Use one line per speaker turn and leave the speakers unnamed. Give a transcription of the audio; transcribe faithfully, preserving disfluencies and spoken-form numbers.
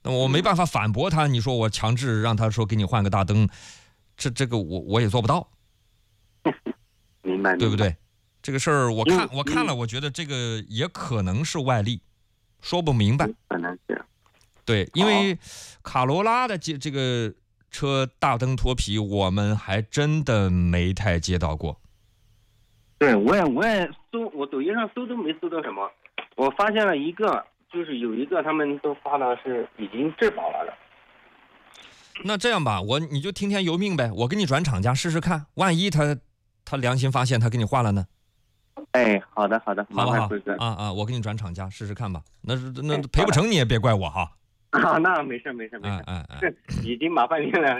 那我没办法反驳他，你说我强制让他说给你换个大灯，这这个我我也做不到，
明白，
对不对？这个事儿我看
嗯
我看了，我觉得这个也可能是外力，说不明白。
可能是。
对，因为卡罗拉的这这个车大灯脱皮，我们还真的没太接到过。
对，我也我也搜，我抖音上搜都没搜到什么。我发现了一个，就是有一个他们都发的是已经质保了的。
那这样吧，我你就听天由命呗，我给你转厂家试试看，万一他他良心发现，他给你换了呢？
哎，好的好的，麻
好不好
烦辉哥。
啊啊，我给你转厂家试试看吧。那那赔不成你也别怪我哈。
啊，那没事没事没事，
哎哎哎，
已经麻烦您了。